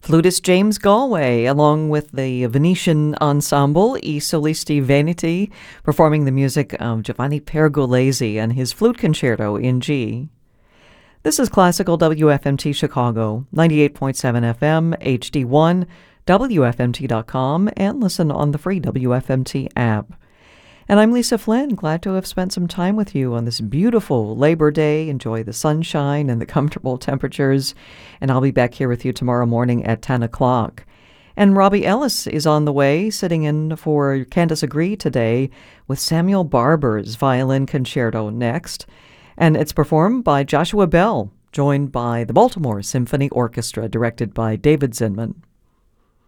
Flutist James Galway, along with the Venetian ensemble I Solisti Veneti, performing the music of Giovanni Pergolesi and his flute concerto in G. This is Classical WFMT Chicago, 98.7 FM, HD1, WFMT.com, and listen on the free WFMT app. And I'm Lisa Flynn, glad to have spent some time with you on this beautiful Labor Day. Enjoy the sunshine and the comfortable temperatures. And I'll be back here with you tomorrow morning at 10 o'clock. And Robbie Ellis is on the way, sitting in for Candace Agree today with Samuel Barber's Violin Concerto next. And it's performed by Joshua Bell, joined by the Baltimore Symphony Orchestra, directed by David Zinman.